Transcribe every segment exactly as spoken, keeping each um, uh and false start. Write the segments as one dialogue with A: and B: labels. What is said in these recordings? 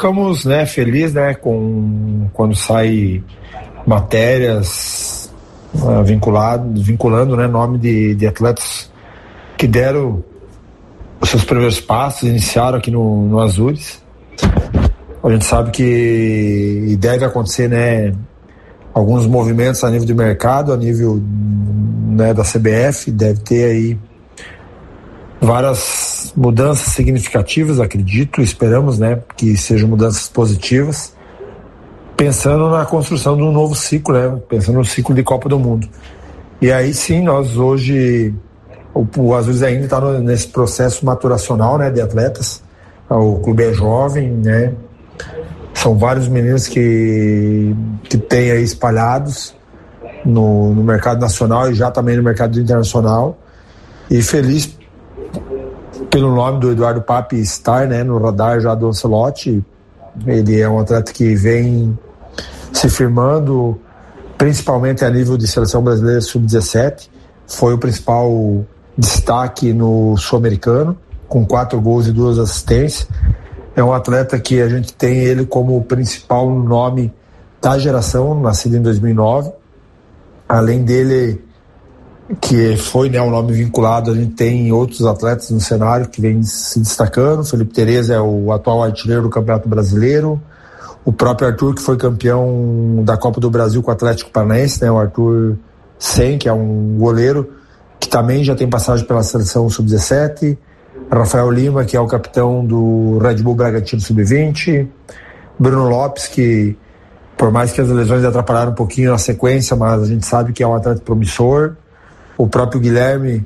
A: ficamos, né, felizes, né, com, quando sai matérias uh, vinculado, vinculando, né, nome de, de atletas que deram os seus primeiros passos, iniciaram aqui no, no Azures. A gente sabe que deve acontecer, né, alguns movimentos a nível de mercado, a nível, né, da C B F, deve ter aí várias mudanças significativas, acredito, esperamos, né, que sejam mudanças positivas, pensando na construção de um novo ciclo, né, pensando no ciclo de Copa do Mundo. E aí sim, nós hoje, o, o Azures ainda está nesse processo maturacional, né, de atletas. O clube é jovem, né, são vários meninos que, que tem aí espalhados no, no mercado nacional e já também no mercado internacional. E feliz pelo nome do Eduardo Papi estar, né, no radar já do Ancelotti. Ele é um atleta que vem se firmando, principalmente a nível de seleção brasileira sub dezessete. Foi o principal destaque no Sul-Americano, com quatro gols e duas assistências. É um atleta que a gente tem ele como o principal nome da geração, nascido em dois mil e nove. Além dele, que foi, né, um nome vinculado, a gente tem outros atletas no cenário que vêm se destacando. Felipe Tereza é o atual artilheiro do Campeonato Brasileiro. O próprio Arthur, que foi campeão da Copa do Brasil com o Atlético Paranaense, né, o Arthur Sen, que é um goleiro que também já tem passagem pela seleção sub dezessete. Rafael Lima, que é o capitão do Red Bull Bragantino sub vinte. Bruno Lopes, que por mais que as lesões atrapalharam um pouquinho na sequência, mas a gente sabe que é um atleta promissor. O próprio Guilherme,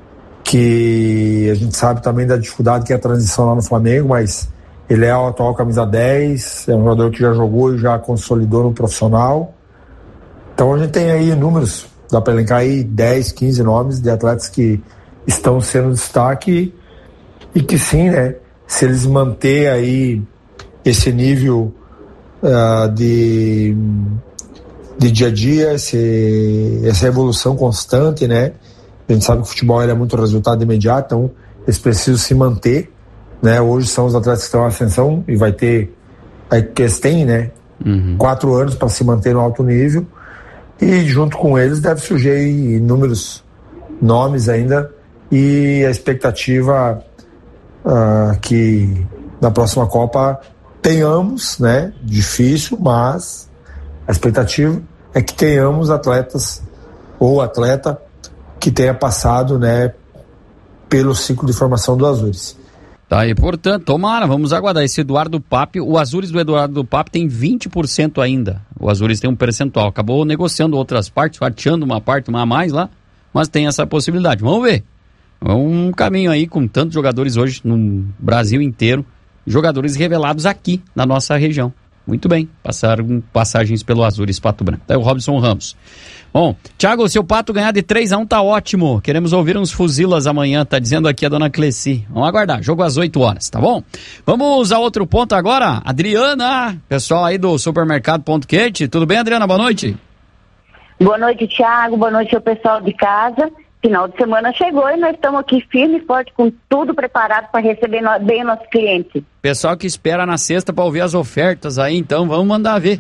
A: que a gente sabe também da dificuldade que é a transição lá no Flamengo, mas ele é o atual camisa dez, é um jogador que já jogou e já consolidou no profissional. Então a gente tem aí números, dá para elencar aí dez, quinze nomes de atletas que estão sendo destaque e que sim, né, se eles manter aí esse nível uh, de, de dia a dia, esse, essa evolução constante, né, a gente sabe que o futebol ele é muito resultado imediato, então eles precisam se manter, né, hoje são os atletas que estão em ascensão e vai ter, aí que eles têm, né, uhum. quatro anos para se manter no alto nível e junto com eles deve surgir inúmeros nomes ainda e a expectativa Uh, que na próxima Copa tenhamos, né, difícil, mas a expectativa é que tenhamos atletas ou atleta que tenha passado, né, pelo ciclo de formação do Azures.
B: Tá aí, portanto, tomara, vamos aguardar. Esse Eduardo Papi, o Azures do Eduardo Papi tem vinte por cento ainda, o Azures tem um percentual, acabou negociando outras partes, fatiando uma parte, uma a mais lá, mas tem essa possibilidade, vamos ver. É um caminho aí com tantos jogadores hoje no Brasil inteiro, jogadores revelados aqui na nossa região. Muito bem, passaram passagens pelo Azures Pato Branco. É o Robson Ramos. Bom, Thiago, se o Pato ganhar de três a um tá ótimo. Queremos ouvir uns fuzilas amanhã, tá dizendo aqui a dona Cleci. Vamos aguardar, jogo às oito horas, tá bom? Vamos a outro ponto agora. Adriana, pessoal aí do Supermercado Ponto Quente. Tudo bem, Adriana? Boa noite.
C: Boa noite, Thiago. Boa noite ao pessoal de casa. Final de semana chegou e nós estamos aqui firme e forte, com tudo preparado para receber no, bem o nosso cliente.
B: Pessoal que espera na sexta para ouvir as ofertas aí, então vamos mandar ver.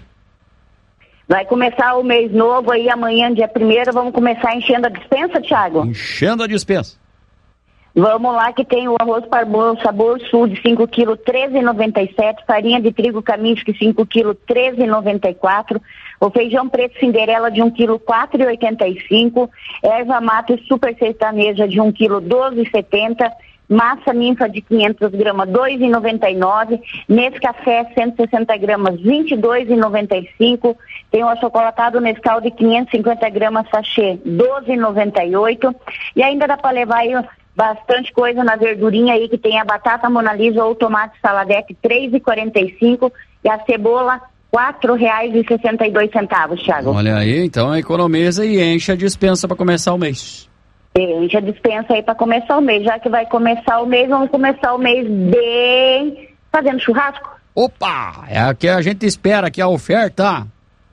C: Vai começar o mês novo aí, amanhã, dia primeiro, vamos começar enchendo a dispensa, Thiago?
B: Enchendo a dispensa.
C: Vamos lá, que tem o arroz parboiled sabor sul de cinco quilos, treze reais e noventa e sete centavos, farinha de trigo Kaminski cinco quilos, treze reais e noventa e quatro centavos, o feijão preto Cinderela de um quilo, quatro reais e oitenta e cinco centavos, erva mate super sertaneja de um quilo, doze reais e setenta centavos, massa ninfa de quinhentas gramas, dois reais e noventa e nove centavos, Nescafé cento e sessenta gramas, vinte e dois reais e noventa e cinco centavos, tem o achocolatado Nescau de quinhentas e cinquenta gramas, sachê, doze reais e noventa e oito centavos, e ainda dá para levar aí bastante coisa na verdurinha aí, que tem a batata Mona Lisa ou tomate saladete, três reais e quarenta e cinco centavos, e a cebola, quatro reais e sessenta e dois centavos, Thiago.
B: Olha aí, então economiza e enche a dispensa para começar o mês.
C: Enche a dispensa aí para começar o mês. Já que vai começar o mês, vamos começar o mês bem fazendo churrasco.
B: Opa! É a que a gente espera, que é a oferta.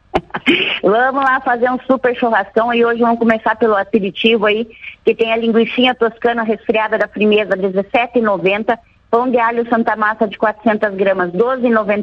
C: Vamos lá fazer um super churrascão e hoje vamos começar pelo aperitivo aí, que tem a linguicinha toscana resfriada da Firmeza, dezessete reais e noventa centavos, pão de alho Santa Massa de quatrocentas gramas, doze reais e noventa